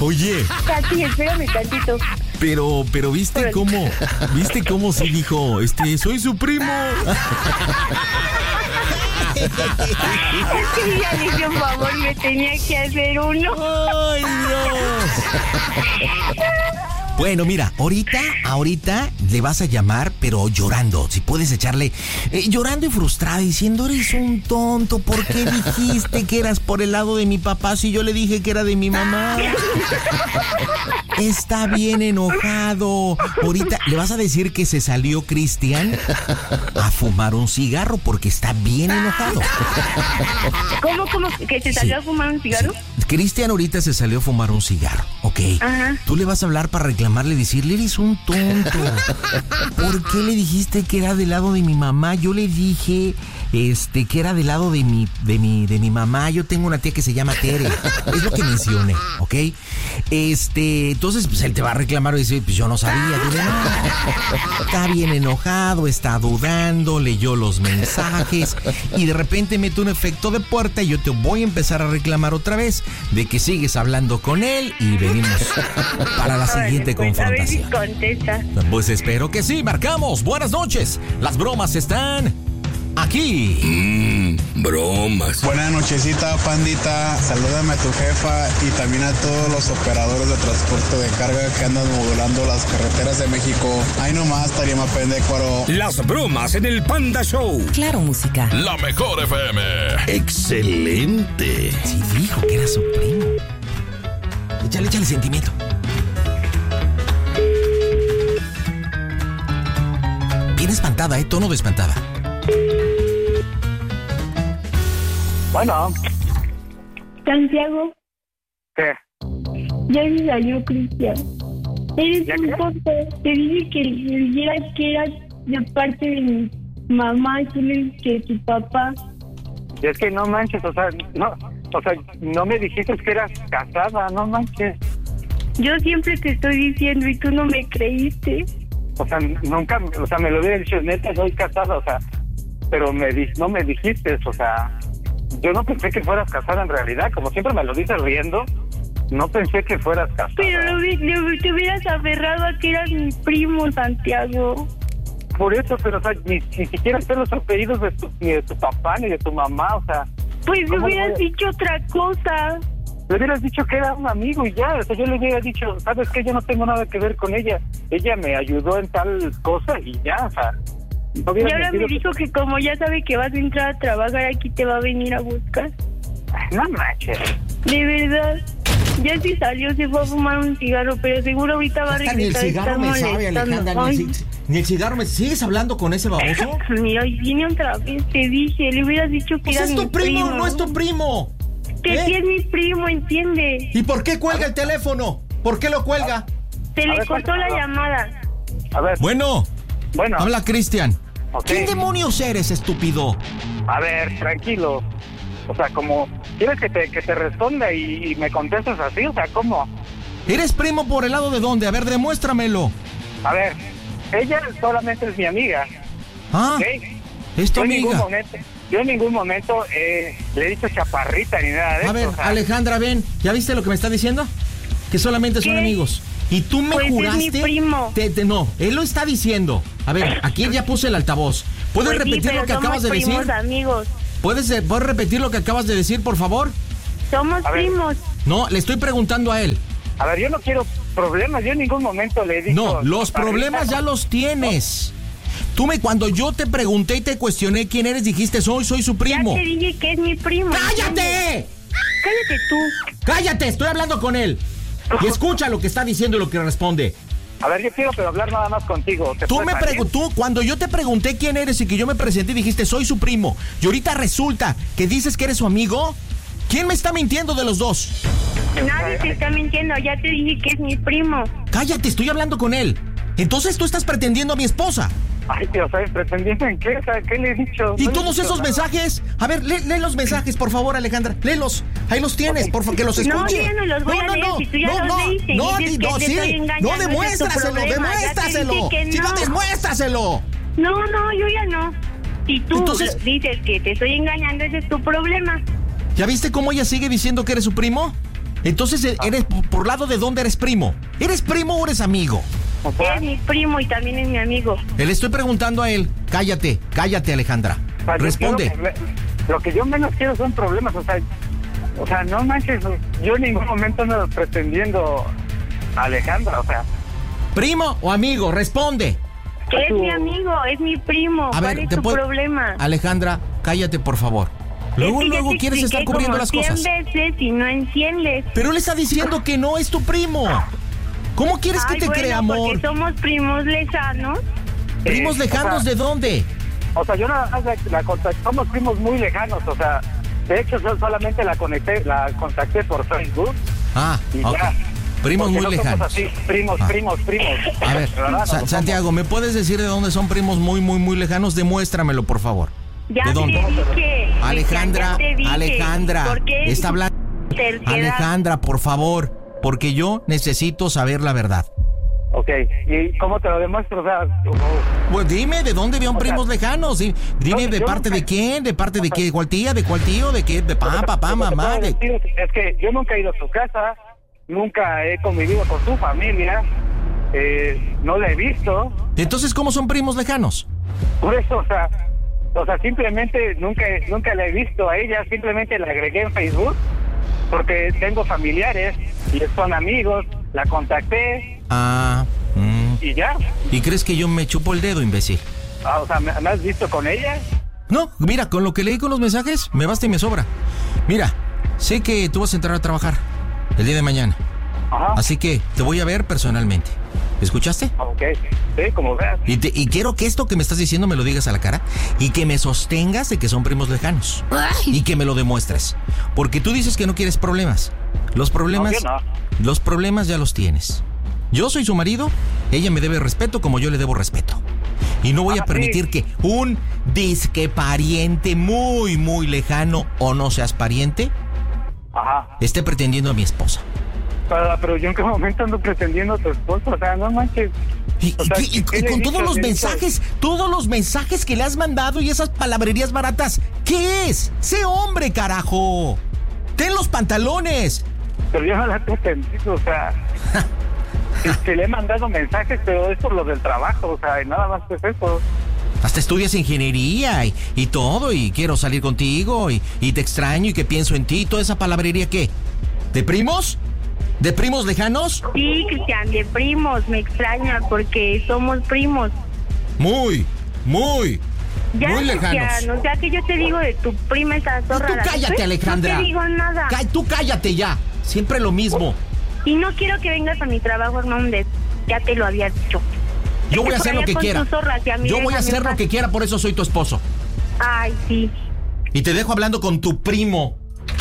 Oye. Katy, espérame tantito. Pero ¿viste cómo sí dijo, soy su primo? Es que ella le hizo un favor, me tenía que hacer uno. ¡Ay, Dios! Bueno, mira, ahorita le vas a llamar, pero llorando. Si puedes echarle, llorando y frustrada, diciendo, eres un tonto, ¿por qué dijiste que eras por el lado de mi papá si yo le dije que era de mi mamá? Está bien enojado. Ahorita le vas a decir que se salió Cristian a fumar un cigarro porque está bien enojado. ¿Cómo? ¿Que se salió a fumar un cigarro? Sí. Cristian ahorita se salió a fumar un cigarro, ¿ok? Ajá. Tú le vas a hablar para reclamarle, decirle, eres un tonto. ¿Por qué le dijiste que era del lado de mi mamá? Yo le dije que era del lado de mi mamá. Yo tengo una tía que se llama Tere. Es lo que mencioné, ¿ok? Entonces, pues él te va a reclamar y decir, pues yo no sabía. Dile, no. Está bien enojado, está dudando, leyó los mensajes y de repente mete un efecto de puerta y yo te voy a empezar a reclamar otra vez de que sigues hablando con él y venimos para la siguiente confrontación. A ver si contesta. Pues espero que sí, marcamos. Buenas noches. Las bromas están aquí. Bromas. Buenas nochecita, pandita. Salúdame a tu jefa y también a todos los operadores de transporte de carga que andan modulando las carreteras de México. Ay, nomás, tarima pendecuaro. Las bromas en el Panda Show. Claro, música. La mejor FM. Excelente. Sí, dijo que era su primo. Échale sentimiento. Bien espantada, tono de espantada. Bueno. Santiago. ¿Qué? Ya se salió Cristian. Eres un tonto. Te dije que le dijeras que eras de parte de mi mamá y tú le dijiste que tu papá. Y es que no manches, no me dijiste que eras casada, no manches. Yo siempre te estoy diciendo y tú no me creíste. Nunca, me lo hubiera dicho, neta, soy casada, pero no me dijiste, yo no pensé que fueras casada en realidad, como siempre me lo dices riendo, no pensé que fueras casada. Pero te hubieras aferrado a que eras mi primo, Santiago. Por eso, pero ni siquiera sé los apellidos ni de tu papá ni de tu mamá, Pues me hubieras dicho otra cosa. Le hubieras dicho que era un amigo y ya, yo le hubiera dicho, ¿sabes qué? Yo no tengo nada que ver con ella. Ella me ayudó en tal cosa y ya, no y ahora me dijo que como ya sabe que vas a entrar a trabajar aquí, te va a venir a buscar. No manches. De verdad. Ya sí salió, se fue a fumar un cigarro, pero seguro ahorita va a regresar. Ni el cigarro me sabe, Alejandra, ni el cigarro me... ¿Sigues hablando con ese baboso? Mira, y viene otra vez, te dije, le hubieras dicho que era es tu primo, no es tu primo. Que sí es mi primo, ¿entiende? ¿Y por qué cuelga el teléfono? ¿Por qué lo cuelga? Se le cortó la llamada. A ver. Bueno. Habla Cristian. Okay. ¿Quién demonios eres, estúpido? A ver, tranquilo. Como quieres que te responda y me contestes así, ¿cómo? ¿Eres primo por el lado de dónde? A ver, demuéstramelo. A ver, ella solamente es mi amiga. Ah, ¿okay? Es tu amiga. Yo en ningún momento le he dicho chaparrita ni nada de eso. A ver, Alejandra, ven, ¿ya viste lo que me está diciendo? Que solamente son amigos. Y tú me juraste... Es mi primo. No, él lo está diciendo. A ver, aquí ya puse el altavoz. ¿Puedes repetir lo que acabas de decir? Somos amigos. ¿Puedes repetir lo que acabas de decir, por favor? Somos primos. No, le estoy preguntando a él. A ver, yo no quiero problemas. Yo en ningún momento le he dicho... No, los problemas ya los tienes. Cuando yo te pregunté y te cuestioné quién eres, dijiste, soy su primo. Ya te dije que es mi primo. ¡Cállate! Cállate tú. ¡Cállate! Estoy hablando con él. Y escucha lo que está diciendo y lo que responde. A ver, yo quiero hablar nada más contigo. Tú, cuando yo te pregunté quién eres y que yo me presenté, dijiste, soy su primo. Y ahorita resulta que dices que eres su amigo. ¿Quién me está mintiendo de los dos? Nadie te está mintiendo. Ya te dije que es mi primo. Cállate, estoy hablando con él. Entonces tú estás pretendiendo a mi esposa. Ay, tío, ¿sabes? ¿Pretendiendo en qué? ¿Qué le he dicho? ¿Y todos esos mensajes? A ver, lee los mensajes, por favor, Alejandra. Léelos. Ahí los tienes, por favor, que los escuche. No, yo ya no los voy a leer. Si tú ya los leíste. No, demuéstraselo. Si no, demuéstraselo. No, yo ya no. Si tú dices que te estoy engañando, ese es tu problema. ¿Ya viste cómo ella sigue diciendo que eres su primo? Entonces, ¿eres por lado de dónde eres primo? ¿Eres primo o eres amigo? O sea, Es mi primo y también es mi amigo. Le estoy preguntando a él. Cállate, Alejandra. o sea, Responde. Lo que yo menos quiero son problemas, o sea, no manches, yo en ningún momento ando pretendiendo a Alejandra, o sea. ¿Primo o amigo? Responde. Es mi amigo, es mi primo. A ver, ¿Cuál es tu problema? Alejandra, cállate, por favor. Luego, Es que ya te quieres estar expliqué cubriendo como las 100 cosas. veces y no enciendes. Pero él está diciendo que no es tu primo. ¿Cómo quieres que te crea, amor? Porque somos primos lejanos. ¿Primos lejanos o sea, de dónde? O sea, yo nada más la contacté, somos primos muy lejanos, o sea, de hecho yo solamente la contacté por Facebook y ok. ya. Primos Porque muy no somos lejanos. así, primos. A ver, ¿Verdad? No somos. Santiago, ¿me puedes decir de dónde son primos muy, muy, muy lejanos? Demuéstramelo, por favor. Ya ¿De te dónde? dije. Alejandra, ya te dije. Alejandra, ¿Por qué está hablando. terquedad? Alejandra, por favor, porque yo necesito saber la verdad. Ok, ¿y cómo te lo demuestro? O sea, Pues dime, ¿de dónde vieron O sea, primos lejanos? Sí, dime, ¿de yo parte nunca- de quién? ¿De parte de qué? ¿De cuál tía? ¿De cuál tío? ¿De qué? ¿De papá, mamá? Lo que te puedo decir es que yo nunca he ido a su casa, nunca he convivido con su familia, no la he visto, Entonces, ¿cómo son primos lejanos? por eso, o sea, simplemente nunca la he visto a ella, simplemente la agregué en Facebook, porque tengo familiares y son amigos, la contacté y ya. ¿Y crees que yo me chupo el dedo, imbécil? O sea, ¿me has visto con ella? No, mira, con lo que leí con los mensajes, me basta y me sobra. Mira, sé que tú vas a entrar a trabajar el día de mañana. Ajá. Así que te voy a ver personalmente. ¿Escuchaste? Ok, sí, como veas. Y quiero que esto que me estás diciendo me lo digas a la cara y que me sostengas de que son primos lejanos. Y que me lo demuestres. Porque tú dices que no quieres problemas. Los problemas, No, yo no. los problemas ya los tienes. Yo soy su marido, ella me debe respeto como yo le debo respeto. Y no voy a permitir que un disque pariente muy, muy lejano o no seas pariente Ajá. esté pretendiendo a mi esposa. Pero yo en qué momento ando pretendiendo a tu esposo, o sea, no manches. Y O sea, ¿qué le con he todos dicho? los Le he dicho- todos los mensajes que le has mandado y esas palabrerías baratas, ¿qué es? ¡Sé hombre, carajo! ¡Ten los pantalones! Pero yo no la he pretendido, o sea, que le he mandado mensajes, pero es por lo del trabajo, o sea, y nada más es eso. Hasta estudias ingeniería y todo, y quiero salir contigo, y te extraño, y que pienso en ti, toda esa palabrería, ¿qué? ¿De primos? ¿De primos lejanos? Sí, Cristian, de primos. Me extraña porque somos primos. Muy Ya, muy lejanos. Cristian, o sea que yo te digo de tu prima esa zorra. Tú ¿la cállate, viste? Alejandra. No te digo nada. Tú cállate ya. Siempre lo mismo. Y no quiero que vengas a mi trabajo, Hernández. Ya te lo había dicho. Yo voy a Vete hacer por lo allá que con quiera. tus zorras y a mí Yo voy a déjame hacer en lo paz. que quiera, por eso soy tu esposo. Ay, sí. Y te dejo hablando con tu primo.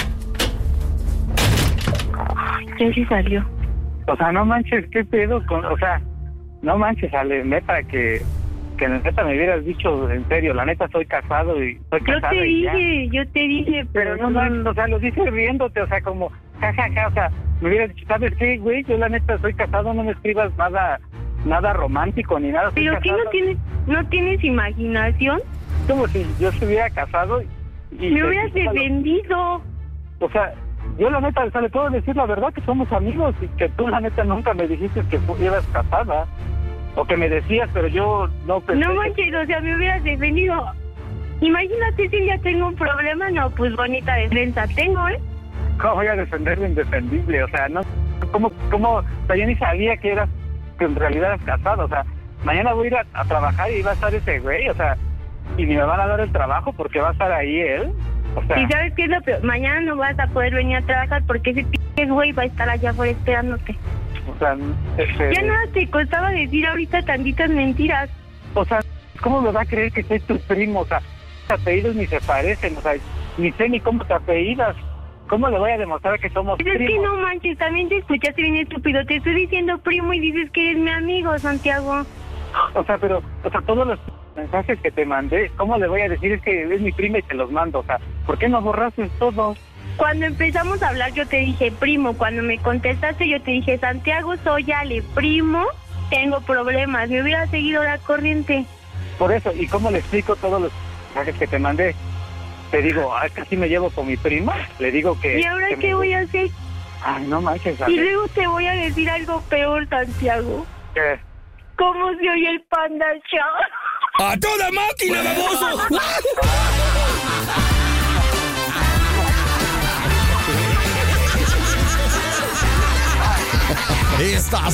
¿Quién sí salió? O sea, no manches, ¿qué pedo? O sea, no manches, Ale, neta, que la neta me hubieras dicho en serio, la neta soy casado y soy casado Yo te dije, Pero no manches, o sea, lo dices riéndote, o sea, como, jajaja, o sea, me hubieras dicho, ¿sabes qué, güey? Yo la neta soy casado, no me escribas nada romántico ni nada. soy ¿Pero qué casado. no tienes imaginación? Como si yo estuviera casado y... Me hubieras defendido. O sea, yo la neta, o sea, le puedo decir la verdad que somos amigos y que tú la neta nunca me dijiste que tú eras casada. O que me decías, pero yo no pensé. No manches, o sea, me hubieras defendido. Imagínate si ya tengo un problema, no, pues bonita defensa tengo, ¿eh? ¿Cómo voy a defender lo indefendible? O sea, no, ¿cómo? O sea, yo ni sabía que en realidad eras casado. O sea, mañana voy a ir a trabajar y va a estar ese güey, o sea, y ni me van a dar el trabajo porque va a estar ahí él. O sea, ¿Y sabes qué es lo peor? Mañana no vas a poder venir a trabajar porque ese pinche güey va a estar allá afuera esperándote. o sea, Ya nada te costaba decir ahorita tantitas mentiras. o sea, ¿cómo me va a creer que soy tu primo? O sea, tus apellidos ni se parecen, o sea, ni sé ni cómo te apellidas. ¿Cómo le voy a demostrar que somos Pero es que primos? no manches, también te escuchaste bien estúpido. Te estoy diciendo primo y dices que eres mi amigo, Santiago. O sea, todos los mensajes que te mandé, ¿cómo le voy a decir? Es que es mi prima y te los mando. O sea, ¿por qué no borraste todo? Cuando empezamos a hablar yo te dije primo. Cuando me contestaste yo te dije Santiago, soy Ale, primo, tengo problemas. Me hubiera seguido la corriente. Por eso, ¿y cómo le explico todos los mensajes que te mandé? Te digo, es que así me llevo con mi prima. Le digo que... ¿Y ahora que qué me- voy a hacer? Ay, no manches. Y luego te voy a decir algo peor, Santiago. ¿Qué? ¿Cómo se oye el Panda Show? ¡A toda máquina, baboso! Estás